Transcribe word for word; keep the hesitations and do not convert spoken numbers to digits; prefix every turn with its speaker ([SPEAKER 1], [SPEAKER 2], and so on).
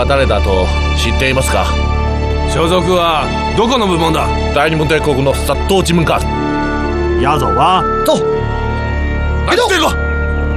[SPEAKER 1] は誰だと知っていますか？
[SPEAKER 2] 所属はどこの部門だ？
[SPEAKER 1] 大日本帝国の殺到之门か。
[SPEAKER 3] 押走吧，
[SPEAKER 4] 走。
[SPEAKER 1] 来，这个。